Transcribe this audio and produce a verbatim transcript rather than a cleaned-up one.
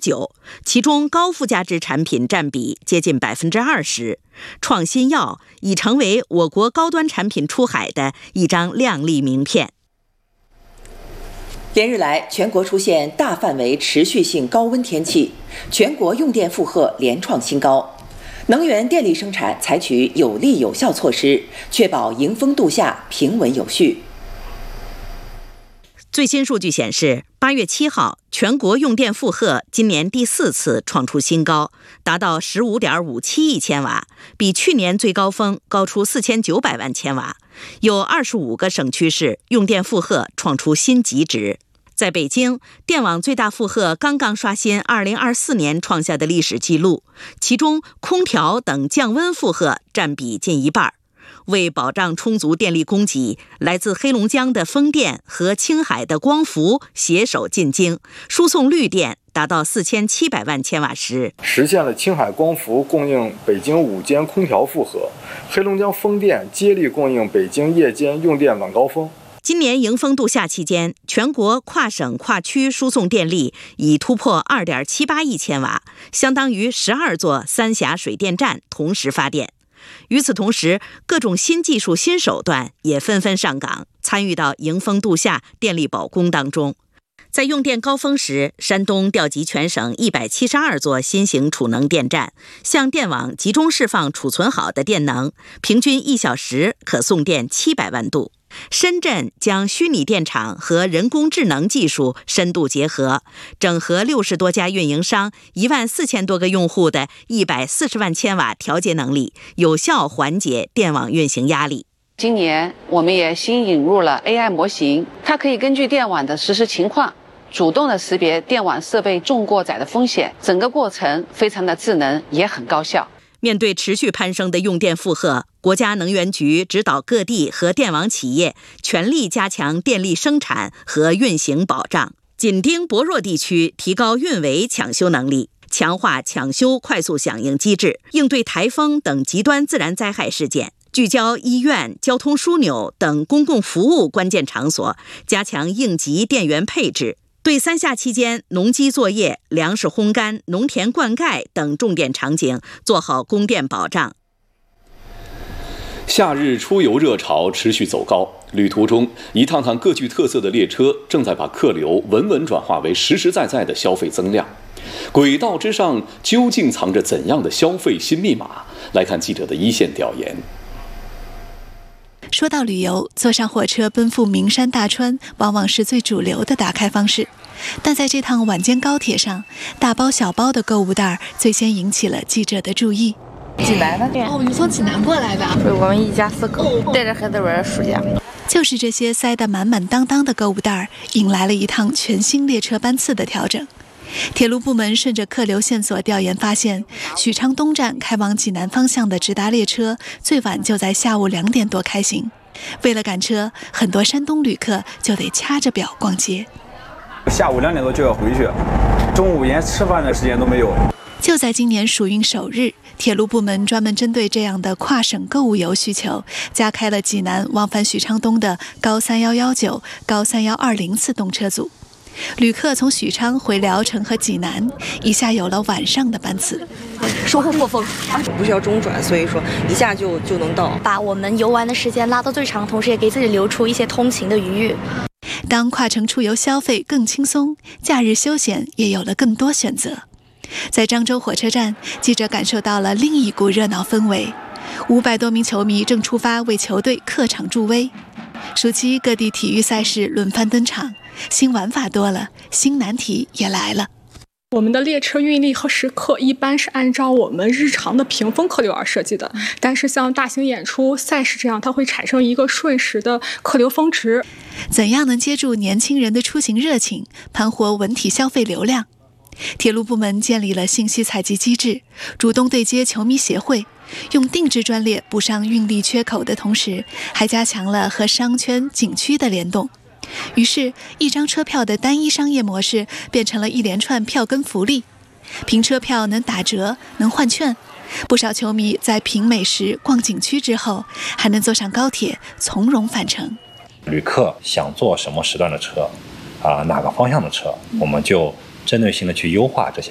九，其中高附加值产品占比接近百分之二十。创新药已成为我国高端产品出海的一张亮丽名片。 连日来，全国出现大范围持续性高温天气，全国用电负荷连创新高。能源电力生产采取有力有效措施，确保迎峰度夏、平稳有序。 最新数据显示，八月七号，全国用电负荷今年第四次创出新高，达到十五点五七亿千瓦，比去年最高峰高出四千九百万千瓦。有二十五个省区市用电负荷创出新极值。在北京，电网最大负荷刚刚刷新二零二四年创下的历史记录，其中空调等降温负荷占比近一半。为保障充足电力供给，来自黑龙江的风电和青海的光伏携手进京，输送绿电达到四千七百万千瓦时， 实现了青海光伏供应北京午间空调负荷，黑龙江风电接力供应北京夜间用电晚高峰。 今年迎峰度夏期间，全国跨省跨区输送电力已突破 二点七八亿千瓦，相当于十二座三峡水电站同时发电。与此同时，各种新技术新手段也纷纷上岗，参与到迎峰度夏电力保供当中。在用电高峰时，山东调集全省一百七十二座新型储能电站，向电网集中释放储存好的电能，平均一小时可送电七百万度。深圳将虚拟电厂和人工智能技术深度结合，整合六十多家运营商、一万四千多个用户的一百四十万千瓦调节能力，有效缓解电网运行压力。 今年我们也新引入了 A I 模型，它可以根据电网的实时情况，主动的识别电网设备重过载的风险，整个过程非常的智能，也很高效。 面对持续攀升的用电负荷，国家能源局指导各地和电网企业全力加强电力生产和运行保障，紧盯薄弱地区，提高运维抢修能力，强化抢修快速响应机制，应对台风等极端自然灾害事件。聚焦医院、交通枢纽等公共服务关键场所，加强应急电源配置。对三夏期间农机作业、粮食烘干、农田灌溉等重点场景做好供电保障。 夏日出游热潮持续走高，旅途中一趟趟各具特色的列车正在把客流稳稳转化为实实在在的消费增量。轨道之上究竟藏着怎样的消费新密码？来看记者的一线调研。 说到旅游，坐上火车奔赴名山大川往往是最主流的打开方式，但在这趟晚间高铁上，大包小包的购物袋最先引起了记者的注意。 济南的？ 哦，你从济南过来的？ 对，我们一家四口带着孩子玩暑假。 就是这些塞得满满当当的购物袋，引来了一趟全新列车班次的调整。铁路部门顺着客流线索调研发现，许昌东站开往济南方向的直达列车最晚就在下午两点多开行。为了赶车，很多山东旅客就得掐着表逛街。 下午两点多就要回去，中午连吃饭的时间都没有。 就在今年暑运首日，铁路部门专门针对这样的跨省购物游需求，加开了济南往返许昌东的高三一一九、高三一二零次动车组。旅客从许昌回聊城和济南，一下有了晚上的班次。 收获颇丰， 不需要中转，所以说一下就就能到， 把我们游玩的时间拉到最长，同时也给自己留出一些通勤的余裕。 当跨城出游消费更轻松，假日休闲也有了更多选择。在漳州火车站，记者感受到了另一股热闹氛围。五百多名球迷正出发为球队客场助威。暑期各地体育赛事轮番登场，新玩法多了，新难题也来了。 我们的列车运力和时刻一般是按照我们日常的屏风客流而设计的，但是像大型演出、赛事这样，它会产生一个瞬时的客流峰值。 怎样能接住年轻人的出行热情，盘活文体消费流量？铁路部门建立了信息采集机制，主动对接球迷协会，用定制专列补上运力缺口的同时，还加强了和商圈、景区的联动。于是，一张车票的单一商业模式变成了一连串票根福利，凭车票能打折、能换券。不少球迷在品美食、逛景区之后，还能坐上高铁，从容返程。 旅客想坐什么时段的车，啊、呃，哪个方向的车，我们就针对性的去优化这些